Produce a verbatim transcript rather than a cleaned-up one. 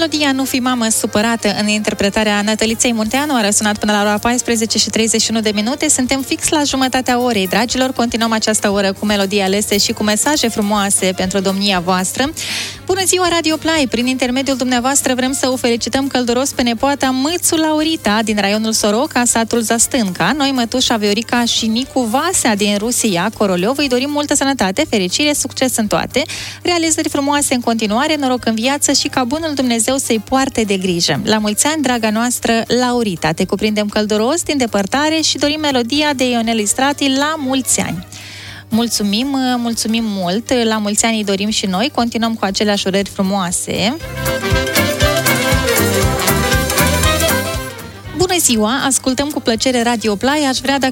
Melodia Nu fi mamă supărată în interpretarea Nătăliței Munteanu a răsunat până la ora paisprezece și treizeci și unu de minute. Suntem fix la jumătatea orei, dragilor. Continuăm această oră cu melodii alese și cu mesaje frumoase pentru domnia voastră. Bună ziua, Radio Play! Prin intermediul dumneavoastră vrem să o felicităm călduros pe nepoata Mățu Laurita din raionul Soroca, satul Zastânca. Noi, mătușa Viorica și Nicu Vasea din Rusia, Coroliov, îi dorim multă sănătate, fericire, succes în toate, realizări frumoase în continuare, noroc în viață și ca bunul Dumnezeu să-i poarte de grijă. La mulți ani, draga noastră Laurita, te cuprindem călduros din depărtare și dorim melodia de Ionel Istrati La mulți ani. Mulțumim, mulțumim mult, la mulți ani îi dorim și noi, continuăm cu aceleași urări frumoase. Bună ziua, ascultăm cu plăcere Radio Play, aș vrea dacă